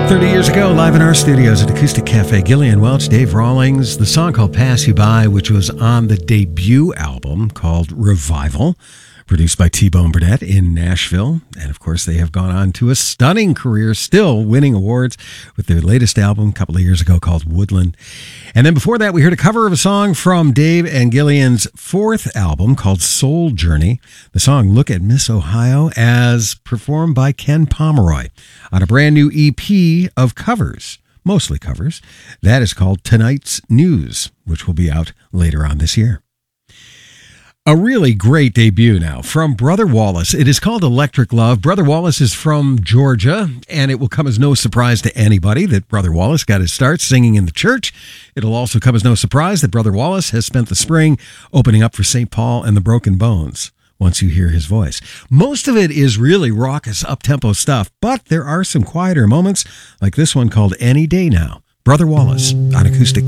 30 years ago, live in our studios at Acoustic Cafe, Gillian Welch, Dave Rawlings, the song called Pass You By, which was on the debut album called Revival, produced by T-Bone Burnett in Nashville. And of course, they have gone on to a stunning career, still winning awards with their latest album a couple of years ago called Woodland. And then before that, we heard a cover of a song from Dave and Gillian's fourth album called Soul Journey. The song Look at Miss Ohio, as performed by Ken Pomeroy on a brand new EP of covers, mostly covers. That is called Tonight's News, which will be out later on this year. A really great debut now from Brother Wallace. It is called Electric Love. Brother Wallace is from Georgia, and it will come as no surprise to anybody that Brother Wallace got his start singing in the church. It'll also come as no surprise that Brother Wallace has spent the spring opening up for St. Paul and the Broken Bones once you hear his voice. Most of it is really raucous, up-tempo stuff, but there are some quieter moments, like this one called Any Day Now. Brother Wallace on Acoustic